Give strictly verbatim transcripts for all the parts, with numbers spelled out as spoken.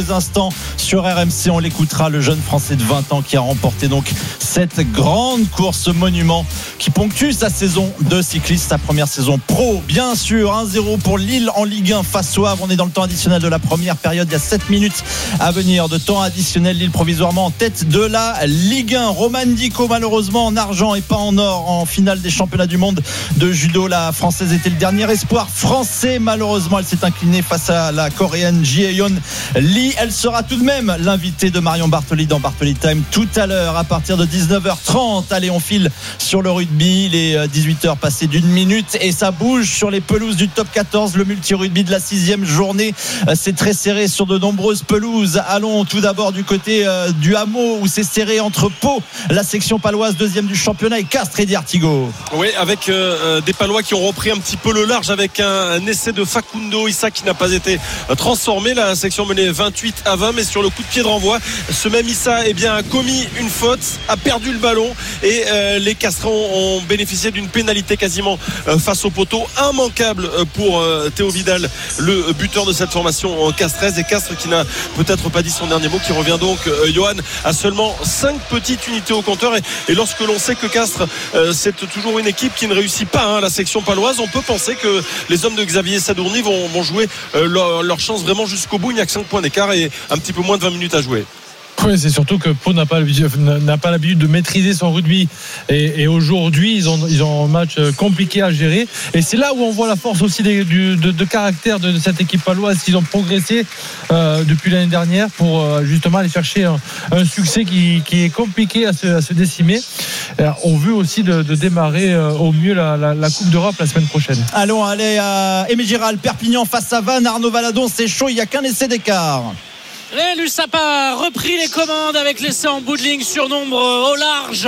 instants sur R M C, on l'écoutera, le jeune Français de vingt ans qui a remporté donc cette grande course monument qui ponctue sa saison de cycliste, sa première saison pro. Bien sûr, un zéro pour Lille en Ligue un face au Havre. On est dans le temps additionnel de la première période. Il y a sept minutes à venir de temps additionnel. Lille provisoirement en tête de la Ligue un. Roman Dico malheureusement en argent et pas en or en finale des championnats du monde de judo. La Française était le dernier espoir français. Malheureusement, elle s'est inclinée face à la Coréenne Jae-yeon Lee. Elle sera tout de même l'invitée de Marion Bartoli dans Bartoli Time tout à l'heure à partir de dix-neuf heures trente. Allez, on file sur le rugby. Il est dix-huit heures passées d'une minute et ça bouge sur les pelouses du top quatorze. Le multi-rugby de la sixième journée. C'est très serré sur de nombreuses pelouses. Allons tout d'abord du côté du Hameau où c'est serré entre Pau, la section paloise deuxième du championnat, et Castres et Artigo. Oui, avec euh, des Palois qui ont repris un petit peu le large avec un, un essai de Facundo Issa qui n'a pas été transformé. La section menée vingt-huit à vingt, mais sur le coup de pied de renvoi, ce même Issa eh bien, a commis une faute, a perdu le ballon et euh, les Castrons ont bénéficié d'une pénalité quasiment euh, face au poteau. Immanquable pour euh, Théo Vidal, le buteur de cette formation en castraise, et Castres qui n'a peut-être pas dit son dernier mot, qui revient donc euh, Johan à seulement cinq petites unités au compteur, et, et lorsque l'on sait que Castres euh, c'est toujours une équipe qui ne réussit pas hein, la section paloise, on peut penser que les hommes de Xavier Sadourny vont, vont jouer euh, leur, leur chance vraiment jusqu'au bout. Il n'y a que cinq points d'écart et un petit peu moins de vingt minutes à jouer. Oui, c'est surtout que Pau n'a pas l'habitude, n'a pas l'habitude de maîtriser son rugby, et, et aujourd'hui ils ont, ils ont un match compliqué à gérer, et c'est là où on voit la force aussi des, du, de, de caractère de, de cette équipe paloise. Ils ont progressé euh, depuis l'année dernière pour euh, justement aller chercher un, un succès qui, qui est compliqué à se, à se décimer, euh, au vu aussi de, de démarrer euh, au mieux la, la, la Coupe d'Europe la semaine prochaine. Allons aller à Aimé Giral, Perpignan face à Vannes. Arnaud Valadon, c'est chaud, il n'y a qu'un essai d'écart. L'U S A P a repris les commandes avec l'essai en bout de ligne sur nombre au large,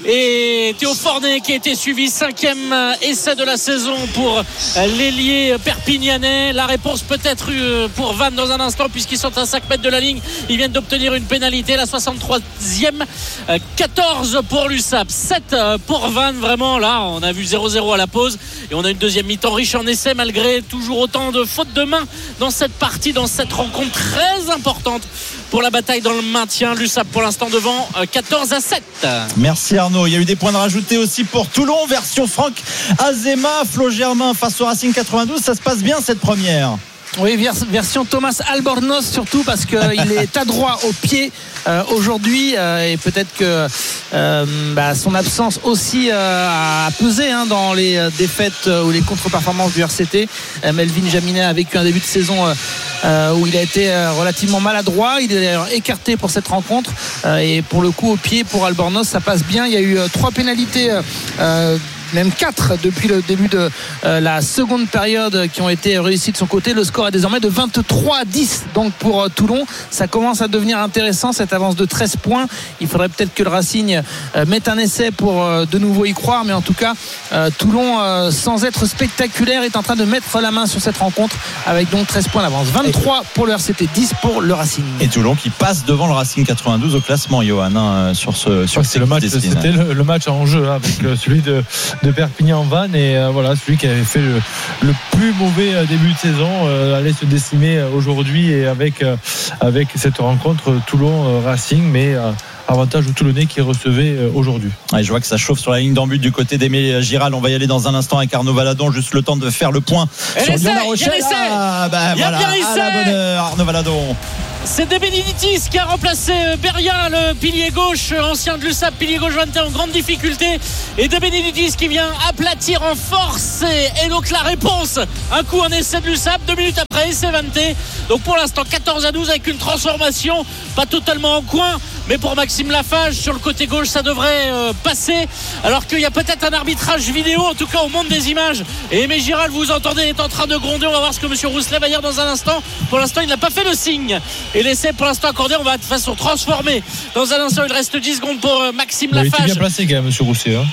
et Théo Fornet qui a été suivi, cinquième essai de la saison pour l'ailier perpignanais. La réponse peut-être pour Vannes dans un instant, puisqu'ils sont à cinq mètres de la ligne. Ils viennent d'obtenir une pénalité, la soixante-troisième. Quatorze pour l'U S A P, sept pour Vannes. Vraiment là on a vu zéro zéro à la pause, et on a une deuxième mi-temps riche en essais, malgré toujours autant de fautes de main dans cette partie, dans cette rencontre très importante pour la bataille dans le maintien. L'U S A P pour l'instant devant quatorze à sept. Merci Arnaud. Il y a eu des points de rajouter aussi pour Toulon, version Franck Azema. Flo Germain face au Racing quatre-vingt-douze. Ça se passe bien cette première? Oui, version Thomas Albornoz, surtout parce qu'il est adroit au pied euh, aujourd'hui, euh, et peut-être que euh, bah, son absence aussi euh, a pesé hein, dans les euh, défaites euh, ou les contre-performances du R C T. euh, Melvin Jaminet a vécu un début de saison euh, euh, où il a été euh, relativement maladroit. Il est d'ailleurs écarté pour cette rencontre, euh, et pour le coup au pied pour Albornoz ça passe bien. Il y a eu euh, trois pénalités euh, même quatre depuis le début de euh, la seconde période qui ont été réussies de son côté. Le score est désormais de vingt-trois à dix donc pour euh, Toulon. Ça commence à devenir intéressant, cette avance de treize points. Il faudrait peut-être que le Racing euh, mette un essai pour euh, de nouveau y croire, mais en tout cas euh, Toulon euh, sans être spectaculaire est en train de mettre la main sur cette rencontre avec donc treize points d'avance. vingt-trois pour le R C T, dix pour le Racing. Et Toulon qui passe devant le Racing quatre-vingt-douze au classement, Johan, hein, sur ce sur c'est le match, c'était le, le match en jeu hein, avec euh, celui de de Perpignan-Vannes, et euh, voilà, celui qui avait fait le, le plus mauvais début de saison euh, allait se décimer aujourd'hui, et avec, euh, avec cette rencontre Toulon-Racing, mais euh, avantage aux Toulonnais qui recevaient euh, aujourd'hui. Ouais, je vois que ça chauffe sur la ligne d'en-but du côté d'Aimé Giral. On va y aller dans un instant avec Arnaud Valadon, juste le temps de faire le point et sur Lyon-La Rochelle. Ah, bah, il y a voilà, bien à la bonne heure, Arnaud Valadon. C'est De Benedictis qui a remplacé Beria, le pilier gauche, ancien de l'U S A P, pilier gauche vingt et un en grande difficulté. Et De Benedictis qui vient aplatir en force. Et, et donc la réponse, un coup en essai de l'U S A P, deux minutes après, essai vingt. Donc pour l'instant quatorze à douze avec une transformation, pas totalement en coin, mais pour Maxime Lafage sur le côté gauche ça devrait euh, passer, alors qu'il y a peut-être un arbitrage vidéo, en tout cas au monde des images. Et Aimé Giral, vous entendez, est en train de gronder. On va voir ce que M. Rousselet va dire dans un instant. Pour l'instant il n'a pas fait le signe, et l'essai pour l'instant accordé, on va de toute façon transformer dans un instant. Il reste dix secondes pour Maxime Lafage. Il était bien placé quand même, M. Rousselet hein.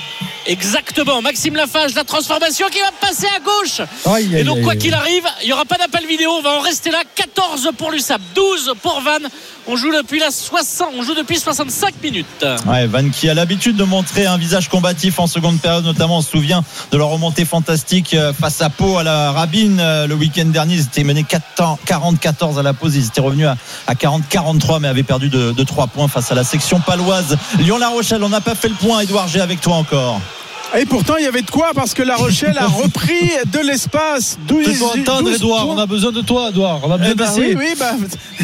Exactement, Maxime Lafage, la transformation qui va passer à gauche. Aïe, aïe, et donc aïe, quoi aïe. qu'il arrive, il n'y aura pas d'appel vidéo, on va en rester là. Quatorze pour l'U S A P, douze pour Van. On joue depuis la soixante, on joue depuis soixante-cinq minutes. Ouais, Van qui a l'habitude de montrer un visage combatif en seconde période, notamment on se souvient de leur remontée fantastique face à Pau à la Rabine le week-end dernier. Ils étaient menés quarante quatorze à la pause, ils étaient revenus à, à quarante quarante-trois mais avaient perdu de, de trois points face à la section paloise. Lyon-La Rochelle, on n'a pas fait le point. Édouard G avec toi encore. Et pourtant, il y avait de quoi, parce que La Rochelle a repris de l'espace. douze, Il faut entendre, Edouard. On a besoin de toi, Edouard. On a besoin eh ben, d'essais. oui, oui, bah,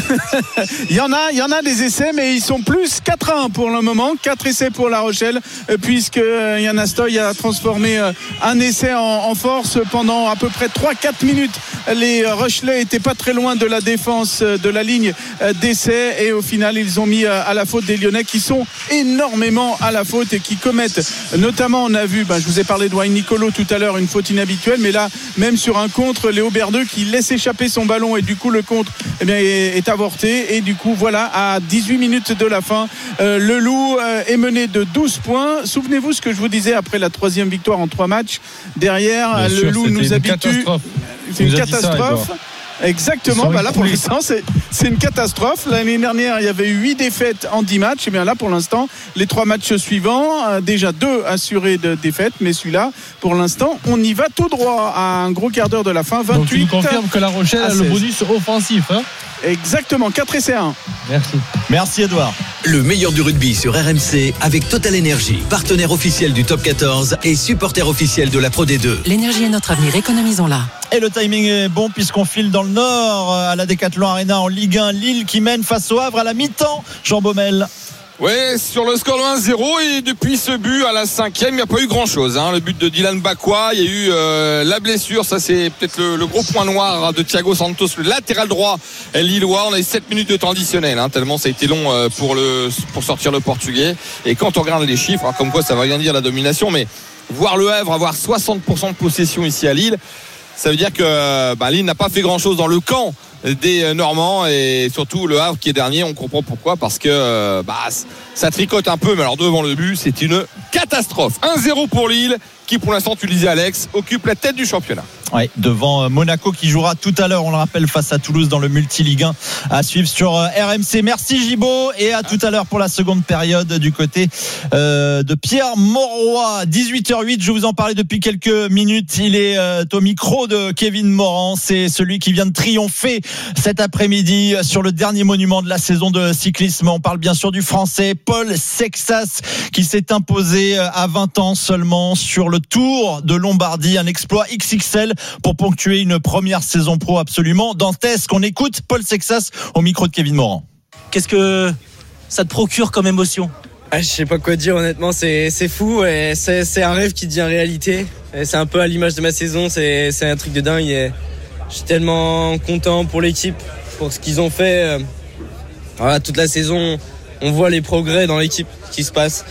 il y en a, il y en a des essais, mais ils sont plus quatre à un pour le moment. quatre essais pour La Rochelle, puisque euh, Yann Astoy a transformé euh, un essai en, en force pendant à peu près trois quatre minutes. Les Rochelais étaient pas très loin de la défense euh, de la ligne euh, d'essai, et au final, ils ont mis euh, à la faute des Lyonnais, qui sont énormément à la faute et qui commettent, notamment, on a vu, bah, je vous ai parlé de Wayne Nicolo tout à l'heure, une faute inhabituelle, mais là, même sur un contre, Léo Berdeux qui laisse échapper son ballon, et du coup, le contre eh bien, est, est avorté. Et du coup, voilà, à dix-huit minutes de la fin, euh, le Loup euh, est mené de douze points. Souvenez-vous ce que je vous disais après la troisième victoire en trois matchs. Derrière, Bien le sûr, Loup c'était nous une habitue. catastrophe. C'est une Vous a dit ça, catastrophe. Edouard. Exactement, bah là pour l'instant c'est, c'est une catastrophe. L'année dernière il y avait eu huit défaites en dix matchs, et bien là pour l'instant les trois matchs suivants, euh, déjà deux assurés de défaites, mais celui-là pour l'instant on y va tout droit à un gros quart d'heure de la fin. vingt-huit. Donc tu nous confirmes que La Rochelle a le bonus offensif, hein? Exactement, quatre essais à un. Merci. Merci Edouard. Le meilleur du rugby sur R M C avec Total Energy, partenaire officiel du Top quatorze et supporter officiel de la Pro D deux. L'énergie est notre avenir, économisons-la. Et le timing est bon puisqu'on file dans le nord à la Décathlon Arena en Ligue un. Lille qui mène face au Havre à la mi-temps. Jean Baumel. Ouais, sur le score de un zéro, et depuis ce but à la cinquième, il n'y a pas eu grand chose, hein. Le but de Dylan Bakwa, il y a eu euh, la blessure, ça c'est peut-être le, le gros point noir de Thiago Santos, le latéral droit lillois. On a eu sept minutes de temps additionnel, hein, tellement ça a été long euh, pour, le, pour sortir le portugais. Et quand on regarde les chiffres, hein, comme quoi ça va rien dire la domination, mais voir le Havre avoir soixante pour cent de possession ici à Lille, ça veut dire que bah, Lille n'a pas fait grand chose dans le camp des Normands, et surtout le Havre qui est dernier. On comprend pourquoi, parce que bah, ça tricote un peu, mais alors devant le but c'est une catastrophe. un zéro pour Lille qui, pour l'instant, tu le disais Alex, occupe la tête du championnat. Ouais, devant Monaco qui jouera tout à l'heure, on le rappelle, face à Toulouse dans le Multi-Ligue un, à suivre sur R M C. Merci Gibaud, et à tout à l'heure pour la seconde période du côté euh, de Pierre Mauroy. dix-huit heures huit, je vous en parlais depuis quelques minutes. Il est euh, au micro de Kevin Morand. C'est celui qui vient de triompher cet après-midi sur le dernier monument de la saison de cyclisme. On parle bien sûr du Français Paul Sexas qui s'est imposé à vingt ans seulement sur le Tour de Lombardie. Un exploit X X L pour ponctuer une première saison pro absolument dantesque. On écoute Paul Sexas au micro de Kevin Morand. Qu'est-ce que ça te procure comme émotion ? Ah, je sais pas quoi dire, honnêtement, c'est, c'est fou, et c'est, c'est un rêve qui devient réalité. Et c'est un peu à l'image de ma saison, c'est, c'est un truc de dingue. Et je suis tellement content pour l'équipe, pour ce qu'ils ont fait. Voilà, toute la saison, on voit les progrès dans l'équipe qui se passent.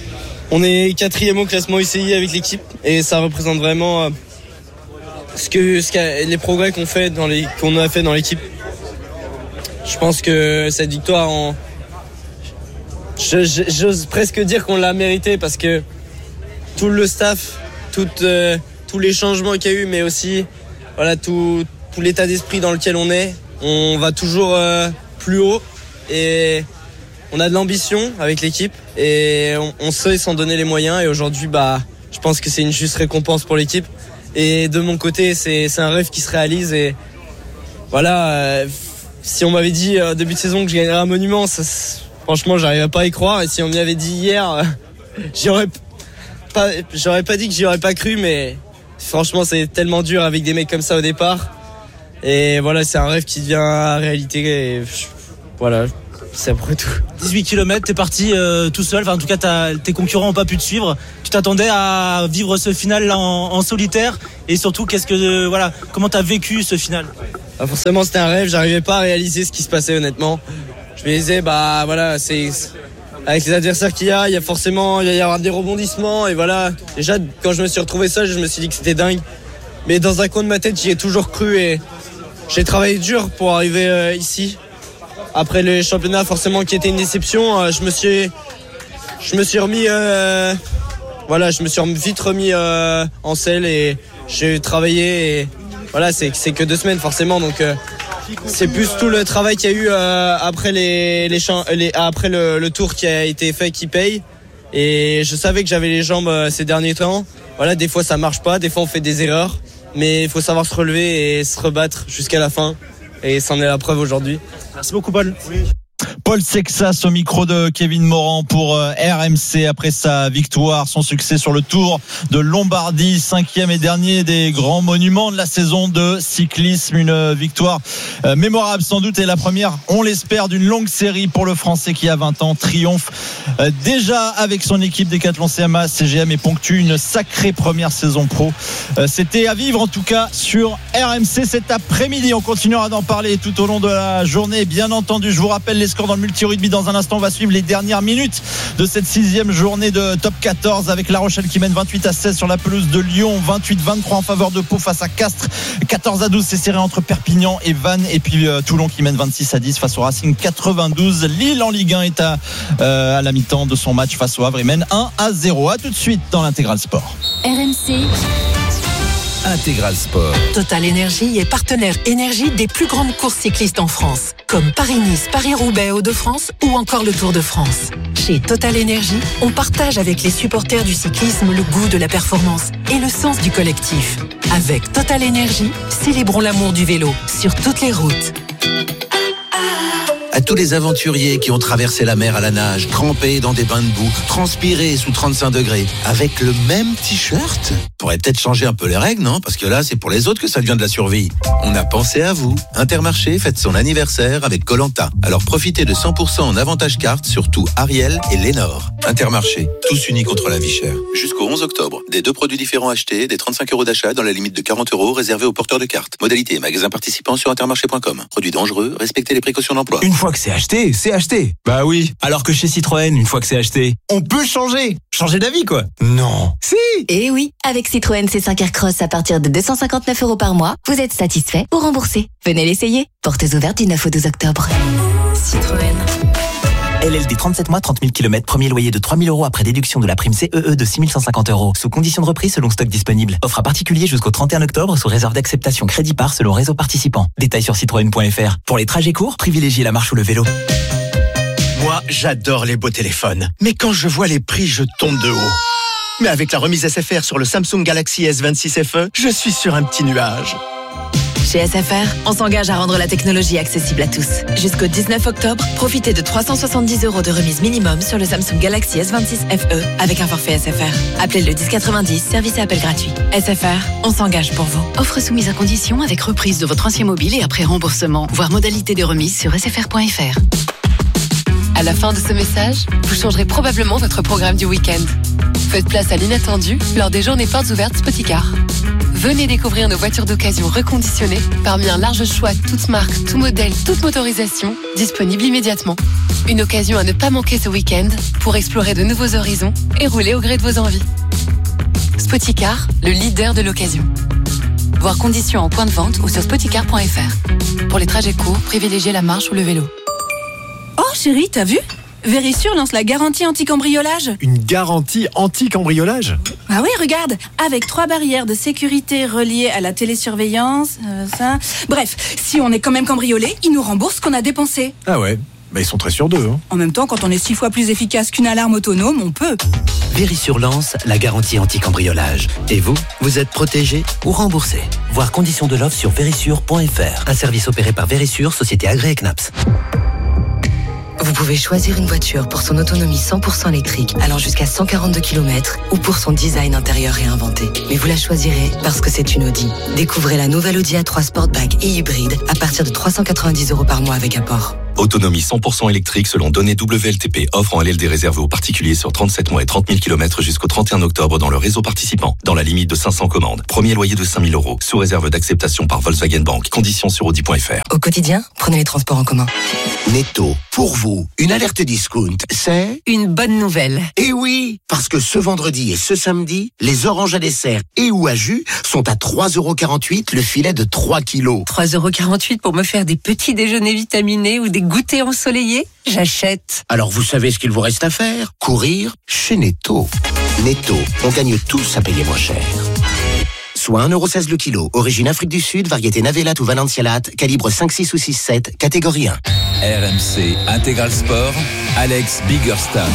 On est quatrième au classement U C I avec l'équipe, et ça représente vraiment ce que, ce qu'a, les progrès qu'on fait dans les, qu'on a fait dans l'équipe. Je pense que cette victoire, en, je, je, j'ose presque dire qu'on l'a mérité, parce que tout le staff, tout, euh, tous les changements qu'il y a eu, mais aussi voilà, tout, tout l'état d'esprit dans lequel on est, on va toujours euh, plus haut, et on a de l'ambition avec l'équipe, et on, on sait s'en donner les moyens. Et aujourd'hui, bah, je pense que c'est une juste récompense pour l'équipe. Et de mon côté, c'est, c'est un rêve qui se réalise. Et voilà, euh, si on m'avait dit euh, début de saison que je gagnerais un monument, ça, franchement, j'arrivais pas à y croire. Et si on m'y avait dit hier, euh, j'aurais pas, j'aurais pas dit que j'y aurais pas cru. Mais franchement, c'est tellement dur avec des mecs comme ça au départ. Et voilà, c'est un rêve qui devient réalité. Et voilà. C'est après tout. dix-huit kilomètres, t'es parti euh, tout seul. Enfin, en tout cas, t'as, tes concurrents n'ont pas pu te suivre. Tu t'attendais à vivre ce final là en, en solitaire. Et surtout, qu'est-ce que, euh, voilà, comment t'as vécu ce final ? Bah forcément, c'était un rêve. J'arrivais pas à réaliser ce qui se passait, honnêtement. Je me disais, bah voilà, c'est, c'est avec les adversaires qu'il y a, il y a forcément, il va y avoir des rebondissements. Et voilà. Déjà, quand je me suis retrouvé seul, je me suis dit que c'était dingue. Mais dans un coin de ma tête, j'y ai toujours cru, et j'ai travaillé dur pour arriver euh, ici. Après le championnat, forcément, qui était une déception, euh, je me suis, je me suis remis euh, voilà, je me suis vite remis euh, en selle et j'ai travaillé. Et voilà, c'est, c'est que deux semaines forcément, donc euh, c'est plus tout le travail qu'il y a eu euh, après les, les, champs, les après le, le tour qui a été fait qui paye. Et je savais que j'avais les jambes euh, ces derniers temps. Voilà, des fois ça marche pas, des fois on fait des erreurs, mais il faut savoir se relever et se rebattre jusqu'à la fin. Et c'en est la preuve aujourd'hui. Merci beaucoup, Paul. Oui. Paul Sexas au micro de Kevin Morand pour R M C après sa victoire, son succès sur le Tour de Lombardie, cinquième et dernier des grands monuments de la saison de cyclisme. Une victoire mémorable sans doute et la première, on l'espère, d'une longue série pour le Français qui a vingt ans, triomphe déjà avec son équipe Décathlon C M A C G M et ponctue une sacrée première saison pro. C'était à vivre en tout cas sur R M C cet après-midi. On continuera d'en parler tout au long de la journée, bien entendu. Je vous rappelle les scores dans le multi-rugby. Dans un instant, on va suivre les dernières minutes de cette sixième journée de top quatorze avec La Rochelle qui mène vingt-huit à seize sur la pelouse de Lyon, vingt-huit vingt-trois en faveur de Pau face à Castres, quatorze à douze c'est serré entre Perpignan et Vannes, et puis euh, Toulon qui mène vingt-six à dix face au Racing quatre-vingt-douze. Lille en Ligue un est à, euh, à la mi-temps de son match face au Havre et mène un à zéro. À tout de suite dans l'Intégral Sport. R M C Intégral Sport. Total Énergie est partenaire énergie des plus grandes courses cyclistes en France, comme Paris-Nice, Paris-Roubaix, Hauts-de-France ou encore le Tour de France. Chez Total Énergie, on partage avec les supporters du cyclisme le goût de la performance et le sens du collectif. Avec Total Énergie, célébrons l'amour du vélo sur toutes les routes. À tous les aventuriers qui ont traversé la mer à la nage, trempés dans des bains de boue, transpirés sous trente-cinq degrés, avec le même t-shirt. Faudrait peut-être changer un peu les règles, non? Parce que là, c'est pour les autres que ça devient de la survie. On a pensé à vous. Intermarché fête son anniversaire avec Koh-Lanta. Alors profitez de cent pour cent en avantage carte sur tout Ariel et Lénore. Intermarché, tous unis contre la vie chère. Jusqu'au onze octobre, des deux produits différents achetés, des trente-cinq euros d'achat dans la limite de quarante euros réservés aux porteurs de cartes. Modalité et magasin participants sur intermarché point com. Produits dangereux, respectez les précautions d'emploi. Une fois que c'est acheté, c'est acheté. Bah oui. Alors que chez Citroën, une fois que c'est acheté, on peut changer. Changer d'avis, quoi. Non. Si. Eh oui. Avec Citroën C cinq Aircross à partir de deux cent cinquante-neuf euros par mois, vous êtes satisfait ou remboursé. Venez l'essayer. Portes ouvertes du neuf au douze octobre. Citroën. L L D trente-sept mois, trente mille kilomètres, premier loyer de trois mille euros après déduction de la prime C E E de six mille cent cinquante euros. Sous condition de reprise selon stock disponible. Offre à particulier jusqu'au trente et un octobre sous réserve d'acceptation crédit par selon réseau participant. Détails sur citroën point f r. Pour les trajets courts, privilégiez la marche ou le vélo. Moi, j'adore les beaux téléphones. Mais quand je vois les prix, je tombe de haut. Mais avec la remise S F R sur le Samsung Galaxy S vingt-six F E, je suis sur un petit nuage. Chez S F R, on s'engage à rendre la technologie accessible à tous. Jusqu'au dix-neuf octobre, profitez de trois cent soixante-dix euros de remise minimum sur le Samsung Galaxy S vingt-six F E avec un forfait S F R. Appelez le dix quatre-vingt-dix, service et appel gratuit. S F R, on s'engage pour vous. Offre soumise à condition avec reprise de votre ancien mobile et après remboursement. Voir modalité de remise sur s f r point f r. À la fin de ce message, vous changerez probablement votre programme du week-end. Faites place à l'inattendu lors des journées portes ouvertes Spoticar. Venez découvrir nos voitures d'occasion reconditionnées parmi un large choix toutes marques, tout modèle, toute motorisation, disponible immédiatement. Une occasion à ne pas manquer ce week-end pour explorer de nouveaux horizons et rouler au gré de vos envies. Spoticar, le leader de l'occasion. Voir conditions en point de vente ou sur spoticar point f r. Pour les trajets courts, privilégiez la marche ou le vélo. Oh chérie, t'as vu ? Vérissure lance la garantie anti-cambriolage. Une garantie anti-cambriolage ? Ah oui, regarde, avec trois barrières de sécurité reliées à la télésurveillance, euh, ça... Bref, si on est quand même cambriolé, ils nous remboursent ce qu'on a dépensé. Ah ouais, bah ils sont très sûrs d'eux. Hein. En même temps, quand on est six fois plus efficace qu'une alarme autonome, on peut. Vérissure lance la garantie anti-cambriolage. Et vous, vous êtes protégé ou remboursé ? Voir conditions de l'offre sur vérissure point f r. Un service opéré par Vérissure, société agréée C N A P S. Vous pouvez choisir une voiture pour son autonomie cent pour cent électrique allant jusqu'à cent quarante-deux kilomètres ou pour son design intérieur réinventé. Mais vous la choisirez parce que c'est une Audi. Découvrez la nouvelle Audi A trois Sportback et hybride à partir de trois cent quatre-vingt-dix euros par mois avec apport. Autonomie cent pour cent électrique selon données W L T P. Offre en L L D réservée aux particuliers sur trente-sept mois et trente mille kilomètres jusqu'au trente et un octobre dans le réseau participant. Dans la limite de cinq cents commandes. Premier loyer de cinq mille euros. Sous réserve d'acceptation par Volkswagen Bank. Conditions sur audi point f r. Au quotidien, prenez les transports en commun. Netto, pour vous, une alerte discount, c'est... Une bonne nouvelle. Eh oui, parce que ce vendredi et ce samedi, les oranges à dessert et ou à jus sont à trois euros quarante-huit le filet de trois kilos. trois euros quarante-huit pour me faire des petits déjeuners vitaminés ou des goûters ensoleillés ? J'achète. Alors vous savez ce qu'il vous reste à faire ? Courir chez Netto. Netto, on gagne tous à payer moins cher. Soit un euro seize le kilo, origine Afrique du Sud, variété Navelat ou Valencialat, calibre cinq six ou six sept, catégorie un. R M C Intégral Sport, Alex Biggerstaff.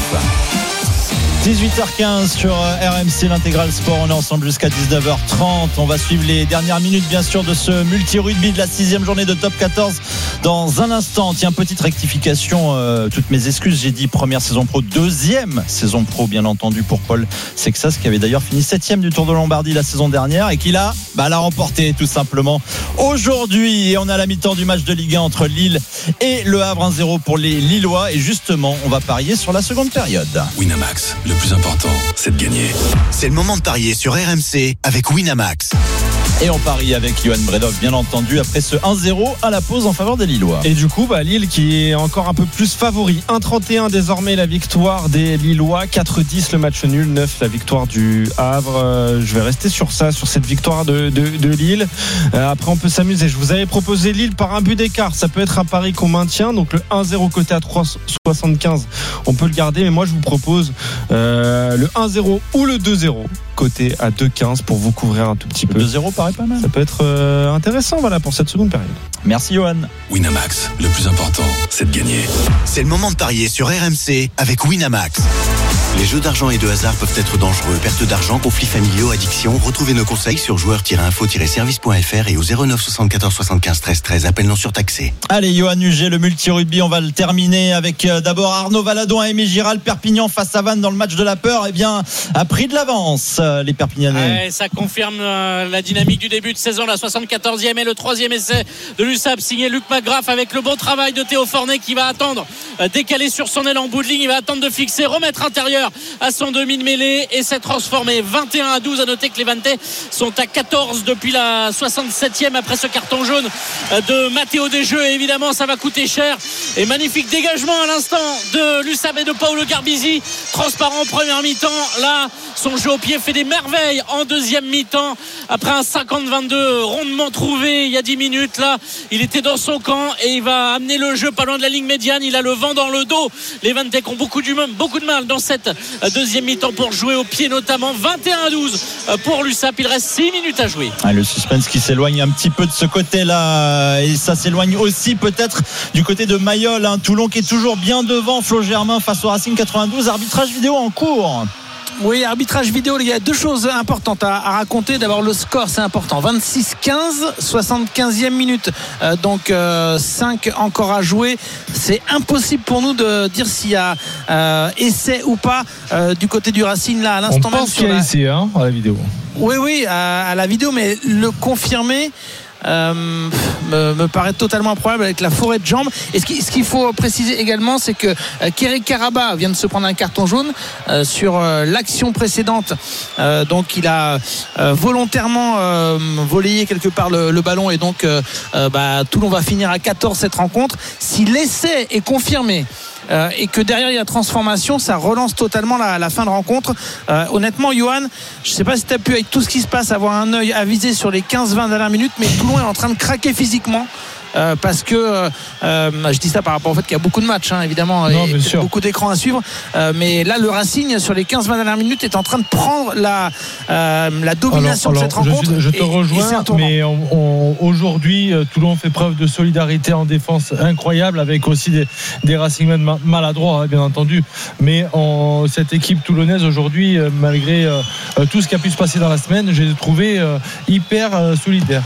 dix-huit heures quinze sur R M C, l'intégral sport. On est ensemble jusqu'à dix-neuf heures trente. On va suivre les dernières minutes, bien sûr, de ce multi-rugby de la sixième journée de top quatorze dans un instant. Tiens, petite rectification, euh, toutes mes excuses. J'ai dit première saison pro, deuxième saison pro, bien entendu, pour Paul Sexas, qui avait d'ailleurs fini septième du Tour de Lombardie la saison dernière et qui l'a, bah, l'a remporté tout simplement aujourd'hui. Et on a la mi-temps du match de Ligue un entre Lille et Le Havre, un zéro pour les Lillois. Et justement, on va parier sur la seconde période. Winamax, le plus important, c'est de gagner. C'est le moment de parier sur R M C avec Winamax. Et on parie avec Johan Bredov, bien entendu, après ce un zéro à la pause en faveur des Lillois. Et du coup, bah, Lille qui est encore un peu plus favori. un trente et un désormais la victoire des Lillois, quatre dix le match nul, neuf la victoire du Havre. Euh, je vais rester sur ça, sur cette victoire de, de, de Lille. Euh, après, on peut s'amuser. Je vous avais proposé Lille par un but d'écart. Ça peut être un pari qu'on maintient. Donc le un zéro côté à trois soixante-quinze, on peut le garder. Mais moi, je vous propose euh, le un zéro ou le deux zéro côté à deux quinze pour vous couvrir un tout petit peu. deux zéro paraît pas mal. Ça peut être euh, intéressant, voilà, pour cette seconde période. Merci Johan. Winamax, le plus important, c'est de gagner. C'est le moment de parier sur R M C avec Winamax. Les jeux d'argent et de hasard peuvent être dangereux. Perte d'argent, conflits familiaux, addiction. Retrouvez nos conseils sur joueurs tiret info tiret service point f r et au zéro neuf soixante-quatorze soixante-quinze treize treize. Appel non surtaxé. Allez, Johan Huget, le multi-rugby, on va le terminer avec euh, d'abord Arnaud Valadon et Aimé Giral. Perpignan face à Vannes dans le match de la peur, eh bien, a pris de l'avance, euh, les Perpignanais. Ouais, ça confirme euh, la dynamique du début de saison, la soixante-quatorzième et le troisième essai de l'U S A P signé Luc McGrath avec le bon travail de Théo Fornet qui va attendre, euh, décaler sur son aile en bout de ligne, il va attendre de fixer, remettre intérieur à son demi de mêlée et s'est transformé vingt et un à douze. À noter que les Vantais sont à quatorze depuis la soixante-septième après ce carton jaune de Matteo Desjeux et évidemment ça va coûter cher. Et magnifique dégagement à l'instant de l'U S A P et de Paolo Garbisi, transparent en première mi-temps. Là son jeu au pied fait des merveilles en deuxième mi-temps après un cinquante vingt-deux rondement trouvé il y a dix minutes. Là il était dans son camp et il va amener le jeu pas loin de la ligne médiane. Il a le vent dans le dos. Les Vantais ont beaucoup, du, beaucoup de mal dans cette deuxième mi-temps pour jouer au pied, notamment vingt et un à douze pour l'U S A P. Il reste six minutes à jouer. Ah, le suspense qui s'éloigne un petit peu de ce côté-là et ça s'éloigne aussi peut-être du côté de Mayol, hein. Toulon qui est toujours bien devant. Flo Germain face au Racing quatre-vingt-douze. Arbitrage vidéo en cours. Oui, arbitrage vidéo, il y a deux choses importantes à, à raconter. D'abord, le score, c'est important. vingt-six quinze, soixante-quinzième minute. Euh, donc, euh, cinq encore à jouer. C'est impossible pour nous de dire s'il y a euh, essai ou pas euh, du côté du Racing, là, à l'instant On même. pense qu'il y a la... essai, hein, à la vidéo. Oui, oui, à, à la vidéo, mais le confirmer. Euh, me, me paraît totalement improbable avec la forêt de jambes. Et ce, qui, ce qu'il faut préciser également, c'est que euh, Kerry Karaba vient de se prendre un carton jaune euh, sur euh, l'action précédente. Euh, donc il a euh, volontairement euh, volayé quelque part le, le ballon et donc euh, euh, bah, Toulon va finir à quatorze cette rencontre. Si l'essai est confirmé Euh, et que derrière il y a transformation, ça relance totalement la, la fin de rencontre. Euh, honnêtement, Johan, je ne sais pas si tu as pu, avec tout ce qui se passe, avoir un œil avisé sur les quinze vingt dernières minutes, mais Toulon est en train de craquer physiquement. Euh, parce que euh, je dis ça par rapport au fait qu'il y a beaucoup de matchs, hein, évidemment, non, et beaucoup d'écrans à suivre. Euh, mais là, le Racing, sur les quinze vingt dernières minutes, est en train de prendre la, euh, la domination alors, de cette alors, rencontre. Je, je te et, rejoins, et mais on, on, aujourd'hui, Toulon fait preuve de solidarité en défense incroyable, avec aussi des, des Racingmen maladroits, hein, bien entendu. Mais on, cette équipe toulonnaise, aujourd'hui, malgré euh, tout ce qui a pu se passer dans la semaine, j'ai trouvé euh, hyper euh, solidaire.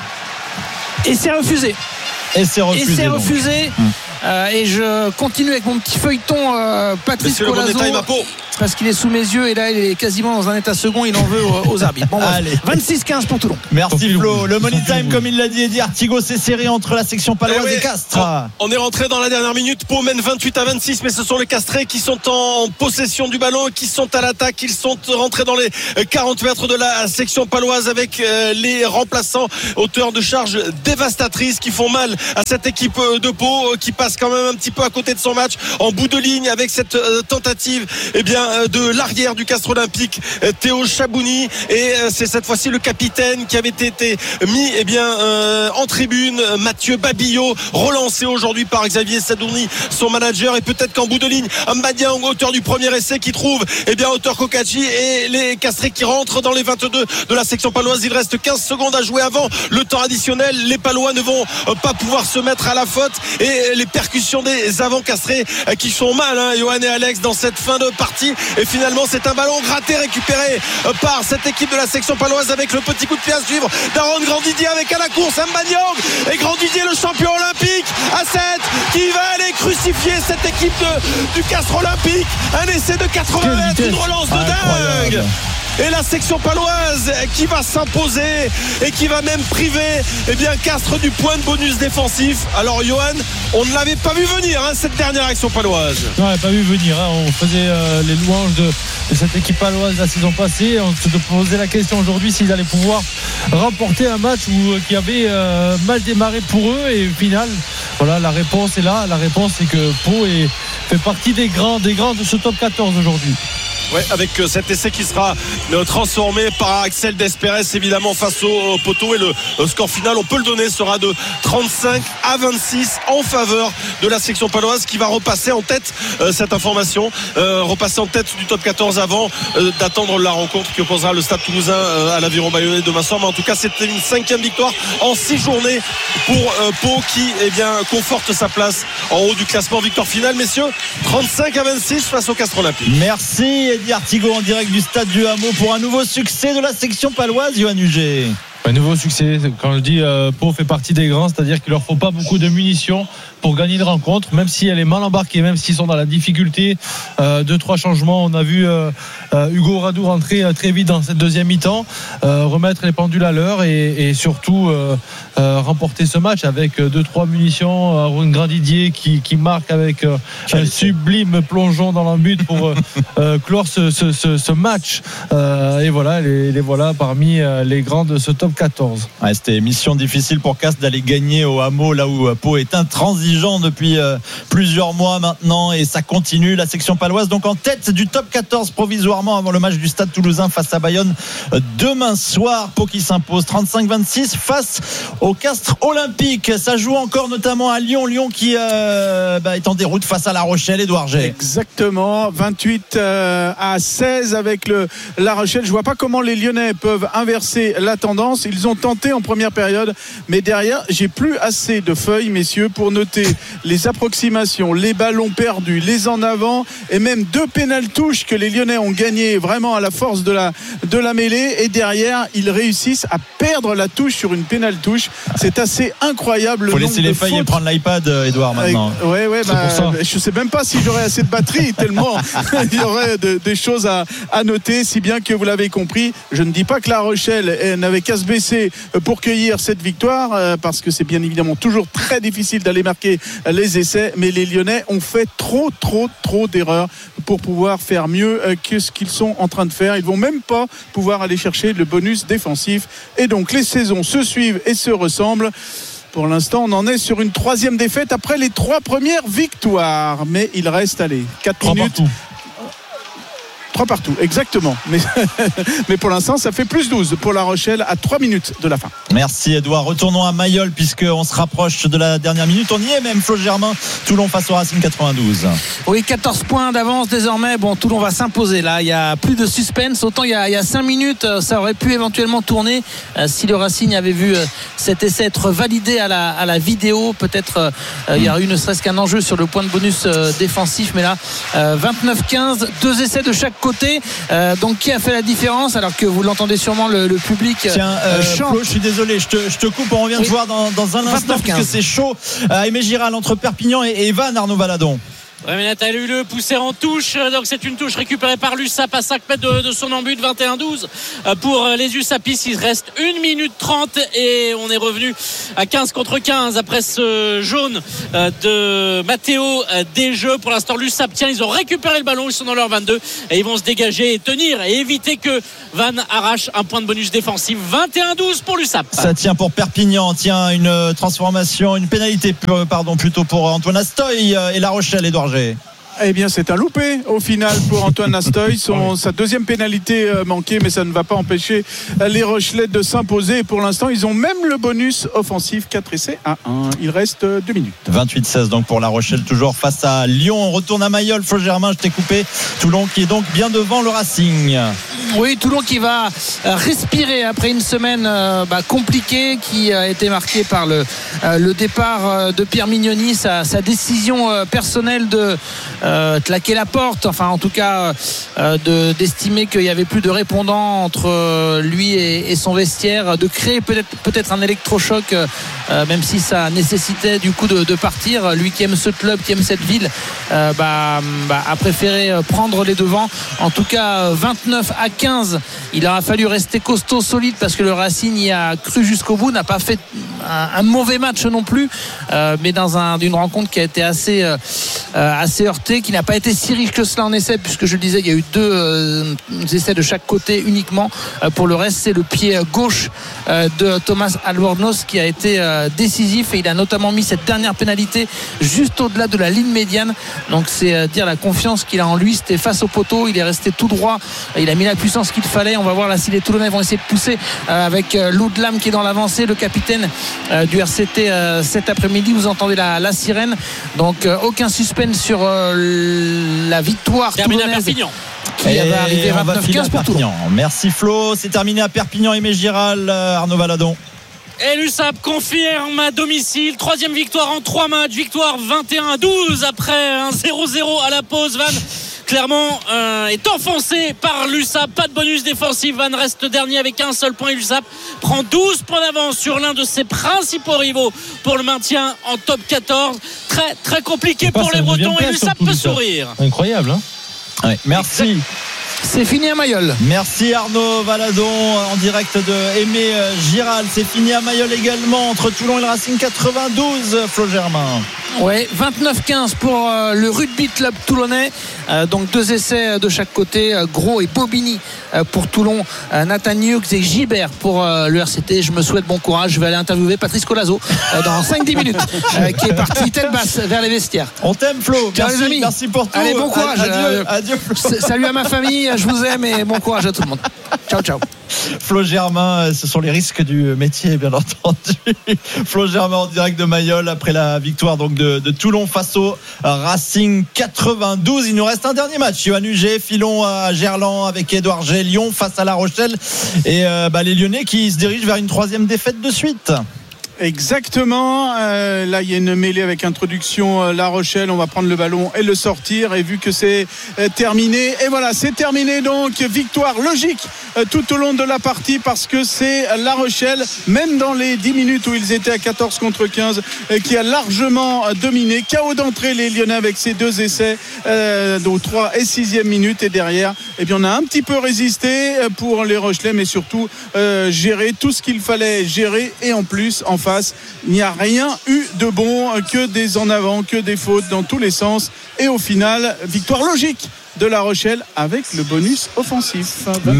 Et c'est refusé. Et c'est refusé. Et c'est refusé. Hum. Euh, et je continue avec mon petit feuilleton euh, Patrice Colazo, parce qu'il est sous mes yeux et là il est quasiment dans un état second, il en veut aux, aux arbitres. Bon, vingt-six quinze pour Toulon. Merci Flo. Le money time, comme il l'a dit Eddie Artigo, c'est serré entre la section paloise et, oui, et Castres. On est rentré dans la dernière minute. Pau mène vingt-huit à vingt-six, mais ce sont les Castrés qui sont en possession du ballon, qui sont à l'attaque. Ils sont rentrés dans les quarante mètres de la section paloise avec les remplaçants, auteurs de charges dévastatrices qui font mal à cette équipe de Pau qui passe passe quand même un petit peu à côté de son match en bout de ligne avec cette euh, tentative eh bien, euh, de l'arrière du Castres Olympique, euh, Théo Chabouni, et euh, c'est cette fois-ci le capitaine qui avait été mis eh bien, euh, en tribune, Mathieu Babillot, relancé aujourd'hui par Xavier Sadourny, son manager, et peut-être qu'en bout de ligne, Mbadiang, auteur du premier essai, qui trouve eh bien, auteur Kokachi, et les Castrés qui rentrent dans les vingt-deux de la section paloise. Il reste quinze secondes à jouer avant le temps additionnel. Les Palois ne vont pas pouvoir se mettre à la faute, et les percussions des avants castrés qui sont mal, hein, Johan et Alex, dans cette fin de partie. Et finalement, c'est un ballon gratté récupéré par cette équipe de la section paloise avec le petit coup de pied à suivre d'Aaron Grandidier avec à la course Mbadiang, et Grandidier, le champion olympique à sept, qui va aller crucifier cette équipe de, du Castres Olympique. Un essai de quatre-vingts mètres, une relance de dingue. Et la section paloise qui va s'imposer et qui va même priver eh bien, Castres du point de bonus défensif. Alors Johan, on ne l'avait pas vu venir, hein, cette dernière action paloise. Non, on n'avait pas vu venir, hein. On faisait euh, les louanges de, de cette équipe paloise la saison passée. On se posait la question aujourd'hui s'ils allaient pouvoir remporter un match où, qui avait euh, mal démarré pour eux, et au final, voilà, la réponse est là. La réponse c'est que Pau est, fait partie des grands, des grands de ce top quatorze aujourd'hui. Ouais, avec cet essai qui sera transformé par Axel Despérez évidemment face au poteau, et le score final, on peut le donner, sera de trente-cinq à vingt-six en faveur de la section paloise, qui va repasser en tête euh, cette information, euh, repasser en tête du top quatorze avant euh, d'attendre la rencontre qui opposera le Stade Toulousain euh, à l'Aviron Bayonnais demain soir. Mais en tout cas, c'était une cinquième victoire en six journées pour euh, Pau, qui eh bien, conforte sa place en haut du classement. Victoire finale, messieurs, trente-cinq à vingt-six face au Castres Olympique. Merci Eddie Artigot en direct du stade du Hameau pour un nouveau succès de la section paloise. Johan Huget. Un nouveau succès. Quand je dis euh, Pau fait partie des grands, c'est-à-dire qu'il leur faut pas beaucoup de munitions pour gagner une rencontre, même si elle est mal embarquée, même s'ils sont dans la difficulté. Euh, deux trois changements. On a vu euh, euh, Hugo Radou rentrer euh, très vite dans cette deuxième mi-temps, euh, remettre les pendules à l'heure, et, et surtout euh, euh, remporter ce match avec deux trois munitions. Aaron Grandidier qui, qui marque avec euh, un sublime plongeon dans le but pour euh, euh, clore ce, ce, ce, ce match. Euh, et voilà, les, les voilà parmi euh, les grands de ce top quatorze. Ouais, c'était mission difficile pour Castres d'aller gagner au Hameau, là où Pau est intransigeant depuis euh, plusieurs mois maintenant, et ça continue. La section paloise donc en tête du top quatorze provisoirement avant le match du Stade Toulousain face à Bayonne euh, demain soir. Pau qui s'impose trente-cinq vingt-six face au Castres Olympique. Ça joue encore notamment à Lyon. Lyon qui euh, bah, est en déroute face à La Rochelle. Édouard G. Exactement, vingt-huit à seize avec le La Rochelle. Je vois pas comment les Lyonnais peuvent inverser la tendance. Ils ont tenté en première période, mais derrière, j'ai plus assez de feuilles, messieurs, pour noter les approximations, les ballons perdus, les en avant, et même deux pénal-touches que les Lyonnais ont gagné vraiment à la force de la, de la mêlée. Et derrière, ils réussissent à perdre la touche sur une pénal-touche. C'est assez incroyable. Il faut laisser les feuilles fautes. Et prendre l'iPad, Edouard, maintenant. Euh, ouais, ouais, bah, je sais même pas si j'aurais assez de batterie, tellement il y aurait de, des choses à, à noter, si bien que vous l'avez compris. Je ne dis pas que La Rochelle n'avait qu'à se baisser pour cueillir cette victoire, parce que c'est bien évidemment toujours très difficile d'aller marquer les essais, mais les Lyonnais ont fait trop trop trop d'erreurs pour pouvoir faire mieux que ce qu'ils sont en train de faire. Ils vont même pas pouvoir aller chercher le bonus défensif, et donc les saisons se suivent et se ressemblent. Pour l'instant, on en est sur une troisième défaite après les trois premières victoires, mais il reste, allez, quatre minutes. Partout. trois partout, exactement. Mais, mais pour l'instant, ça fait plus douze pour La Rochelle à trois minutes de la fin. Merci Edouard. Retournons à Mayol puisqu'on se rapproche de la dernière minute. On y est même, Flo Germain. Toulon face au Racing quatre-vingt-douze. Oui, quatorze points d'avance désormais. Bon, Toulon va s'imposer là. Il n'y a plus de suspense. Autant il y a, il y a cinq minutes, ça aurait pu éventuellement tourner euh, si le Racing avait vu euh, cet essai être validé à la, à la vidéo. Peut-être euh, il y aurait eu ne serait-ce qu'un enjeu sur le point de bonus euh, défensif. Mais là, euh, vingt-neuf quinze, deux essais de chaque côté. Euh, donc qui a fait la différence, alors que vous l'entendez sûrement, le, le public Tiens, euh, Flo, je suis désolé, je te, je te coupe, on revient oui. te voir dans, dans un instant parce que c'est chaud à Aimé Giral entre Perpignan et, et Vannes, Arnaud Valadon. Ouais, mais là, t'as eu le poussé en touche, donc c'est une touche récupérée par l'U S A P à cinq mètres de, de son embut, vingt et un douze pour les USAPistes. Il reste une minute trente et on est revenu à quinze contre quinze après ce jaune de Matteo Desjeux. Pour l'instant, l'U S A P tient, ils ont récupéré le ballon, ils sont dans leur vingt-deux et ils vont se dégager et tenir et éviter que Vannes arrache un point de bonus défensif. vingt et un douze pour l'U S A P. Ça tient pour Perpignan, tiens, une transformation, une pénalité, pardon, plutôt pour Antoine Astoy et La Rochelle, Édouard G. Eh bien, c'est un loupé au final pour Antoine Astoy. Son, sa deuxième pénalité manquée, mais ça ne va pas empêcher les Rochelais de s'imposer. Et pour l'instant, ils ont même le bonus offensif, quatre essais à un. Il reste deux minutes. vingt-huit seize donc pour La Rochelle, toujours face à Lyon. On retourne à Mayol. Flo Germain, je t'ai coupé. Toulon qui est donc bien devant le Racing. Oui, Toulon qui va respirer après une semaine bah, compliquée qui a été marquée par le, le départ de Pierre Mignoni, sa, sa décision personnelle de Euh, claquer la porte, enfin en tout cas euh, de, d'estimer qu'il n'y avait plus de répondants entre euh, lui et, et son vestiaire, de créer peut-être, peut-être un électrochoc, euh, même si ça nécessitait du coup de, de partir. Lui qui aime ce club, qui aime cette ville, euh, bah, bah, a préféré prendre les devants. En tout cas, vingt-neuf à quinze, il aura fallu rester costaud, solide, parce que le Racing y a cru jusqu'au bout, n'a pas fait un, un mauvais match non plus, euh, mais dans un, une rencontre qui a été assez, euh, assez heurtée, qui n'a pas été si riche que cela en essai, puisque je le disais, il y a eu deux euh, essais de chaque côté uniquement. Euh, pour le reste, c'est le pied gauche euh, de Thomas Albornoz qui a été euh, décisif, et il a notamment mis cette dernière pénalité juste au-delà de la ligne médiane. Donc c'est euh, dire la confiance qu'il a en lui. C'était face au poteau, il est resté tout droit, il a mis la puissance qu'il fallait. On va voir là si les Toulonnais vont essayer de pousser euh, avec euh, Loudlam qui est dans l'avancée, le capitaine euh, du R C T euh, cet après-midi. Vous entendez la, la sirène, donc euh, aucun suspense sur euh, la victoire terminé toulonnaise à Perpignan qui et va arriver vingt-neuf quinze pour Toulon. Merci Flo, c'est terminé à Perpignan. Aimé Giral, Arnaud Valadon. Et l'U S A P confirme à domicile, troisième victoire en trois matchs, victoire vingt et un à douze après un zéro zéro à la pause. Vannes clairement euh, est enfoncé par l'U S A P, pas de bonus défensif. Vannes reste dernier avec un seul point. L'U S A P prend douze points d'avance sur l'un de ses principaux rivaux pour le maintien en top quatorze. Très très compliqué pour les Bretons, et l'U S A P peut sourire. Incroyable, hein. Ouais, merci. C'est fini à Mayol. Merci Arnaud Valadon en direct de Aimé Giral. C'est fini à Mayol également entre Toulon et le Racing, quatre-vingt-douze. Flo Germain. Ouais, vingt-neuf quinze pour euh, le rugby club toulonnais. Euh, donc deux essais de chaque côté, euh, Gros et Bobigny euh, pour Toulon, euh, Nathan Hughes et Gilbert pour euh, le R C T. Je me souhaite bon courage. Je vais aller interviewer Patrice Colazo euh, dans cinq dix minutes, euh, qui est parti tête basse vers les vestiaires. On t'aime Flo. Ciao, merci, les amis. merci pour tout. Allez, bon courage. Adieu, euh, adieu Flo. Salut à ma famille, je vous aime et bon courage à tout le monde. Ciao, ciao. Flo Germain, ce sont les risques du métier, bien entendu. Flo Germain en direct de Mayol après la victoire donc de, de Toulon face au Racing, quatre-vingt-douze. Il nous reste un dernier match. Yoann Huget, filons à Gerland avec Édouard G. Lyon face à La Rochelle, et euh, bah, les Lyonnais qui se dirigent vers une troisième défaite de suite. Exactement, euh, là il y a une mêlée avec introduction euh, La Rochelle, on va prendre le ballon et le sortir, et vu que c'est euh, terminé, et voilà c'est terminé, donc victoire logique euh, tout au long de la partie, parce que c'est La Rochelle, même dans les dix minutes où ils étaient à quatorze contre quinze, euh, qui a largement euh, dominé. K O d'entrée les Lyonnais avec ces deux essais, euh, donc trois et sixième minute, et derrière eh bien on a un petit peu résisté pour les Rochelais, mais surtout euh, gérer tout ce qu'il fallait gérer, et en plus en face, il n'y a rien eu de bon, que des en avant, que des fautes dans tous les sens, et au final victoire logique de La Rochelle avec le bonus offensif.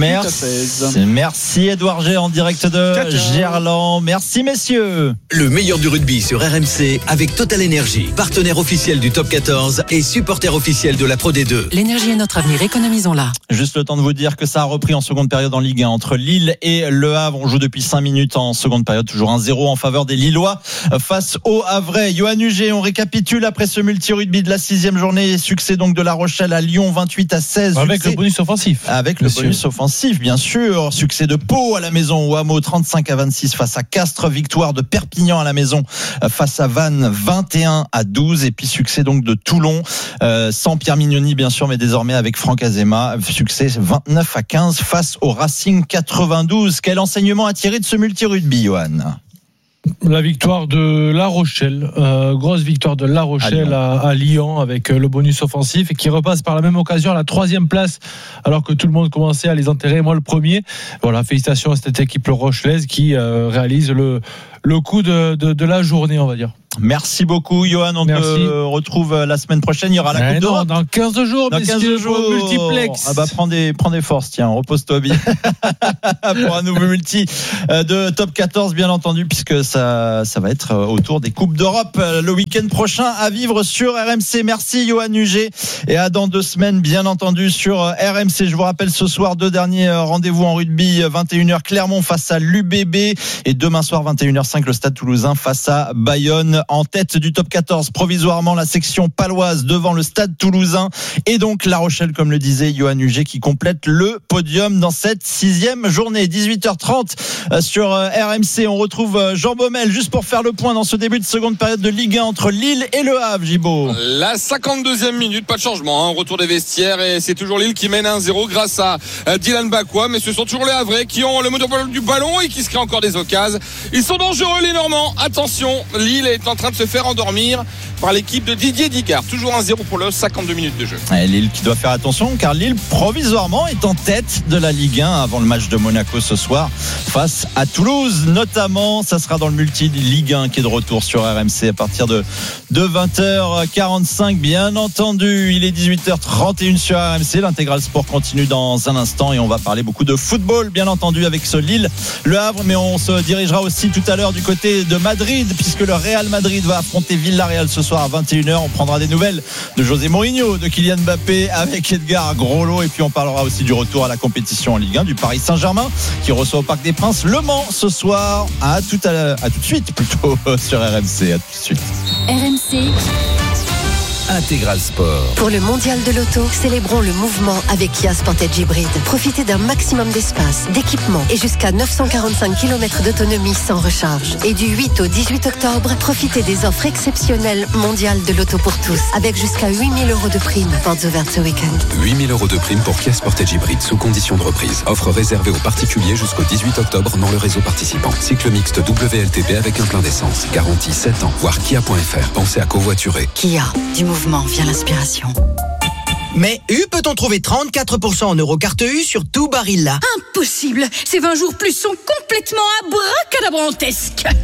Merci, merci Édouard G en direct de Gerland. Merci messieurs. Le meilleur du rugby sur R M C avec Total Energy, partenaire officiel du Top quatorze et supporter officiel de la Pro D deux. L'énergie est notre avenir, économisons-la. Juste le temps de vous dire que ça a repris en seconde période en Ligue un entre Lille et Le Havre. On joue depuis cinq minutes en seconde période, toujours un zéro en faveur des Lillois face au Havrais. Yoann Huget, on récapitule après ce multi-rugby de la sixième journée. Succès donc de La Rochelle à Lyon, vingt-huit à seize. Avec succès, le bonus offensif. Avec le Monsieur. bonus offensif, bien sûr. Succès de Pau à la maison au Hameau, trente-cinq à vingt-six face à Castres. Victoire de Perpignan à la maison face à Vannes, vingt et un à douze. Et puis succès donc de Toulon, euh, sans Pierre Mignoni bien sûr, mais désormais avec Franck Azema. Succès vingt-neuf à quinze face au Racing, quatre-vingt-douze. Quel enseignement à tirer de ce multi-rugby, Johan ? La victoire de La Rochelle, euh, grosse victoire de La Rochelle à Lyon. À, à Lyon avec le bonus offensif et qui repasse par la même occasion à la troisième place alors que tout le monde commençait à les enterrer, moi le premier. Voilà, félicitations à cette équipe rochelaise qui euh, réalise le, le coup de, de, de la journée, on va dire. Merci beaucoup, Johan. On Merci. te retrouve la semaine prochaine. Il y aura la Coupe d'Europe. Dans quinze jours, dans quinze jours. Multiplex. Ah bah, prends des, prends des forces, tiens. Repose-toi bien. Pour un nouveau multi de Top quatorze, bien entendu, puisque ça, ça va être autour des Coupes d'Europe le week-end prochain à vivre sur R M C. Merci, Johan Huget. Et à dans deux semaines, bien entendu, sur R M C. Je vous rappelle ce soir, deux derniers rendez-vous en rugby. vingt et une heures, Clermont face à l'U B B. Et demain soir, vingt et une heures cinq, le Stade Toulousain face à Bayonne. En tête du top quatorze, provisoirement la section paloise devant le Stade Toulousain et donc La Rochelle, comme le disait Johan Huget, qui complète le podium dans cette sixième journée. dix-huit heures trente sur R M C. On retrouve Jean Baumel juste pour faire le point dans ce début de seconde période de Ligue un entre Lille et Le Havre. Gibaud. La cinquante-deuxième minute, pas de changement, hein, retour des vestiaires et c'est toujours Lille qui mène un zéro grâce à Dylan Bakwa, mais ce sont toujours les Havrais qui ont le monopole du ballon et qui se créent encore des occasions. Ils sont dangereux les Normands. Attention, Lille est en train de se faire endormir par l'équipe de Didier Digard. Toujours un zéro pour le cinquante-deux minutes de jeu. Et Lille qui doit faire attention car Lille provisoirement est en tête de la Ligue un avant le match de Monaco ce soir face à Toulouse notamment. Ça sera dans le multi Ligue un qui est de retour sur R M C à partir de, de vingt heures quarante-cinq, bien entendu. Il est dix-huit heures trente et une sur R M C. L'intégral sport continue dans un instant et on va parler beaucoup de football bien entendu avec ce Lille Le Havre, mais on se dirigera aussi tout à l'heure du côté de Madrid puisque le Real Madrid va affronter Villarreal ce soir à vingt et une heures. On prendra des nouvelles de José Mourinho, de Kylian Mbappé avec Edgar Groslo et puis on parlera aussi du retour à la compétition en Ligue un du Paris Saint-Germain qui reçoit au Parc des Princes Le Mans ce soir. À tout, à, à tout de suite plutôt sur R M C. À tout de suite. R M C Intégral Sport. Pour le mondial de l'auto, célébrons le mouvement avec Kia Sportage Hybrid. Profitez d'un maximum d'espace, d'équipement et jusqu'à neuf cent quarante-cinq kilomètres d'autonomie sans recharge. Et du huit au dix-huit octobre, profitez des offres exceptionnelles mondiales de l'auto pour tous, avec jusqu'à huit mille euros de prime. Portes ouvertes ce week-end. huit mille euros de prime pour Kia Sportage Hybrid sous condition de reprise. Offre réservée aux particuliers jusqu'au dix-huit octobre dans le réseau participant. Cycle mixte W L T P avec un plein d'essence. Garantie sept ans. Voir kia point f r. Pensez à covoiturer. Kia, du mouvement vient l'inspiration. Mais U peut-on trouver trente-quatre pour cent en Eurocarte U sur tout Barilla? Impossible. Ces vingt jours plus sont complètement abracadabrantesques.